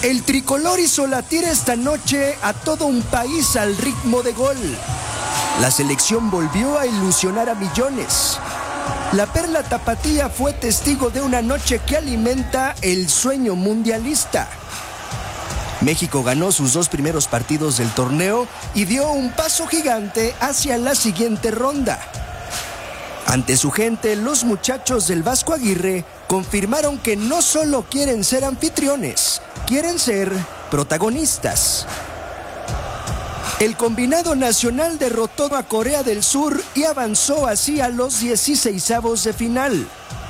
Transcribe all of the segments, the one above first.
El tricolor hizo latir esta noche a todo un país al ritmo de gol. La selección volvió a ilusionar a millones. La perla tapatía fue testigo de una noche que alimenta el sueño mundialista. México ganó sus 2 primeros partidos del torneo y dio un paso gigante hacia la siguiente ronda. Ante su gente, los muchachos del Vasco Aguirre confirmaron que no solo quieren ser anfitriones, quieren ser protagonistas. El combinado nacional derrotó a Corea del Sur y avanzó así a los 16avos de final.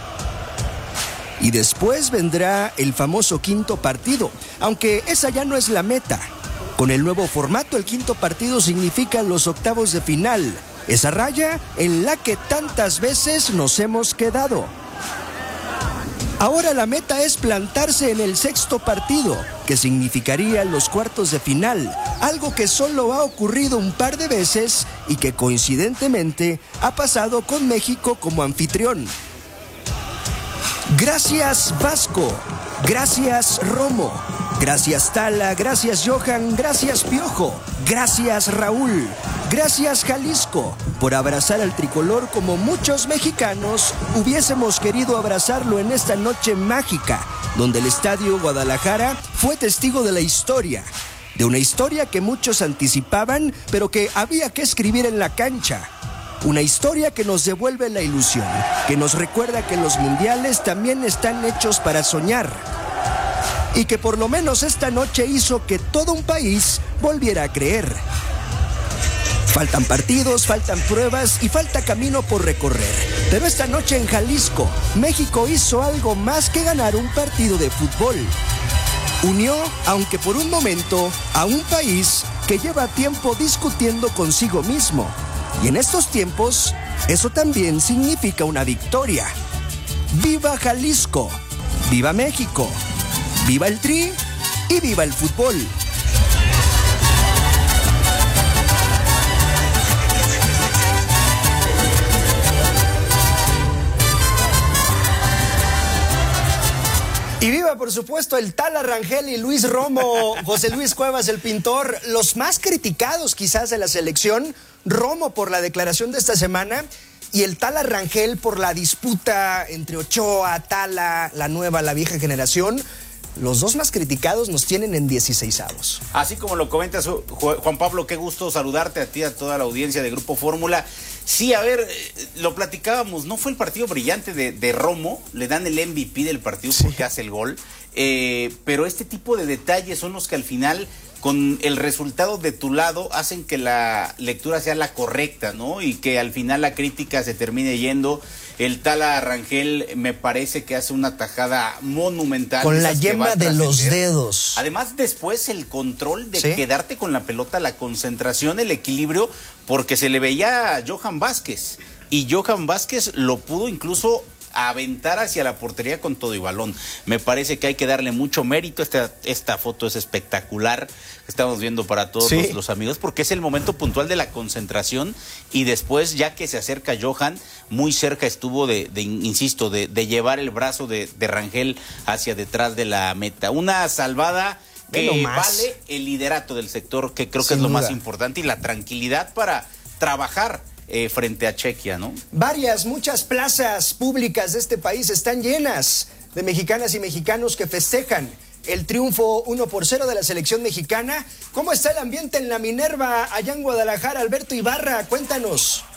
Y después vendrá el famoso quinto partido, aunque esa ya no es la meta. Con el nuevo formato, el quinto partido significa los octavos de final, esa raya en la que tantas veces nos hemos quedado. Ahora la meta es plantarse en el sexto partido, que significaría los cuartos de final, algo que solo ha ocurrido un par de veces y que coincidentemente ha pasado con México como anfitrión. Gracias Vasco, gracias Romo, gracias Tala, gracias Johan, gracias Piojo, gracias Raúl, gracias Jalisco por abrazar al tricolor como muchos mexicanos hubiésemos querido abrazarlo en esta noche mágica, donde el Estadio Guadalajara fue testigo de la historia, de una historia que muchos anticipaban, pero que había que escribir en la cancha. Una historia que nos devuelve la ilusión, que nos recuerda que los mundiales también están hechos para soñar. Y que por lo menos esta noche hizo que todo un país volviera a creer. Faltan partidos, faltan pruebas y falta camino por recorrer. Pero esta noche en Jalisco, México hizo algo más que ganar un partido de fútbol. Unió, aunque por un momento, a un país que lleva tiempo discutiendo consigo mismo. Y en estos tiempos, eso también significa una victoria. ¡Viva Jalisco! ¡Viva México! ¡Viva el Tri! ¡Y viva el fútbol! Y viva, por supuesto, el Tala Rangel y Luis Romo, José Luis Cuevas, el pintor, los más criticados quizás de la selección. Romo por la declaración de esta semana y el Tala Rangel por la disputa entre Ochoa, Tala, la nueva, la vieja generación. Los dos más criticados nos tienen en 16avos. Así como lo comentas, Juan Pablo, qué gusto saludarte a ti, a toda la audiencia de Grupo Fórmula. Sí, a ver, lo platicábamos, no fue el partido brillante de Romo, le dan el MVP del partido porque hace el gol, pero este tipo de detalles son los que al final, con el resultado de tu lado, hacen que la lectura sea la correcta, ¿no? Y que al final la crítica se termine yendo. El Tala Rangel me parece que hace una tajada monumental. Con la yema de los dedos. Además, después el control de quedarte con la pelota, la concentración, el equilibrio, porque se le veía a Johan Vázquez. Y Johan Vázquez lo pudo incluso aventar hacia la portería con todo y balón. Me parece que hay que darle mucho mérito. Esta foto es espectacular. Estamos viendo para todos los amigos, porque es el momento puntual de la concentración y después, ya que se acerca Johan, muy cerca estuvo insisto, de llevar el brazo de Rangel hacia detrás de la meta. Una salvada que vale el liderato del sector, que creo que es lo más importante, y la tranquilidad para trabajar frente a Chequia, ¿no? Muchas plazas públicas de este país están llenas de mexicanas y mexicanos que festejan el triunfo 1-0 de la selección mexicana. ¿Cómo está el ambiente en la Minerva allá en Guadalajara? Alberto Ibarra, cuéntanos.